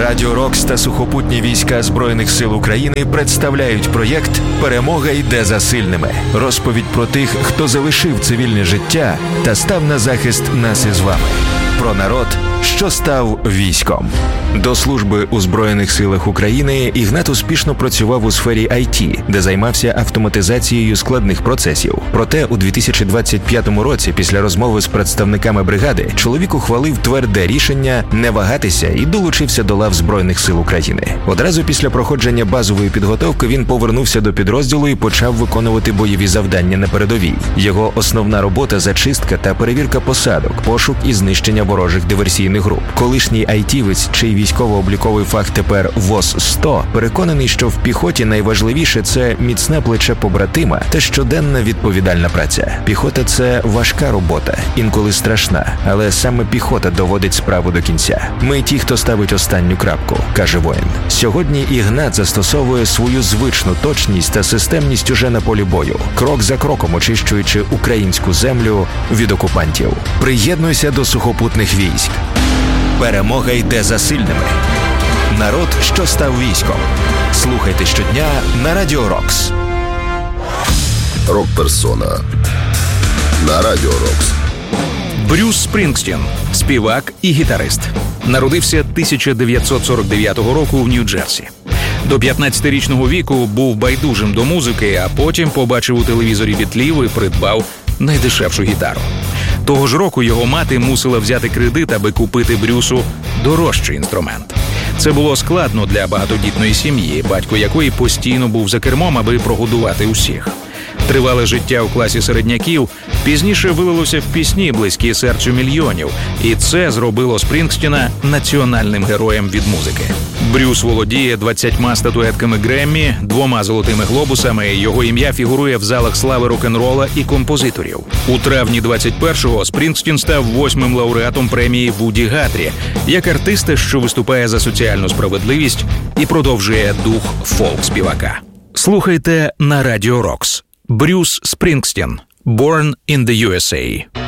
Радіо Рокс та сухопутні війська Збройних сил України представляють проєкт «Перемога йде за сильними». Розповідь про тих, хто залишив цивільне життя та став на захист нас із вами. Про народ, що став військом. До служби у Збройних силах України Ігнат успішно працював у сфері IT, де займався автоматизацією складних процесів. Проте у 2025 році, після розмови з представниками бригади, чоловік ухвалив тверде рішення не вагатися і долучився до лав Збройних сил України. Одразу після проходження базової підготовки він повернувся до підрозділу і почав виконувати бойові завдання на передовій. Його основна робота – зачистка та перевірка посадок, пошук і знищення ворожих диверсійних груп. Колишній айтівець, чий військово-обліковий фах тепер ВОЗ-100, переконаний, що в піхоті найважливіше – це міцне плече побратима та щоденна відповідальна праця. Піхота – це важка робота, інколи страшна, але саме піхота доводить справу до кінця. Ми ті, хто ставить останню крапку, каже воїн. Сьогодні Ігнат застосовує свою звичну точність та системність уже на полі бою, крок за кроком очищуючи українську землю від окупантів. Приєднуйся до сухопутних військ. Перемога йде за сильними. Народ, що став військом. Слухайте щодня на Радіо Рокс. Рок-персона на Радіо Рокс. Брюс Спрінгстін – співак і гітарист. Народився 1949 року в Нью-Джерсі. До 15-річного віку був байдужим до музики, а потім побачив у телевізорі бітлів і придбав найдешевшу гітару. Того ж року його мати мусила взяти кредит, аби купити Брюсу дорожчий інструмент. Це було складно для багатодітної сім'ї, батько якої постійно був за кермом, аби прогодувати усіх. Тривале життя у класі середняків пізніше вилилося в пісні, близькі серцю мільйонів, і це зробило Спрінгстіна національним героєм від музики. Брюс володіє 20 статуетками Греммі, 2 золотими глобусами, його ім'я фігурує в залах слави рок-н-рола і композиторів. У травні 21-го Спрінгстін став 8-м лауреатом премії Вуді Гатрі, як артиста, що виступає за соціальну справедливість і продовжує дух фолк-співака. Слухайте на Радіо Рокс. Брюс Спрінгстін. Born in the USA.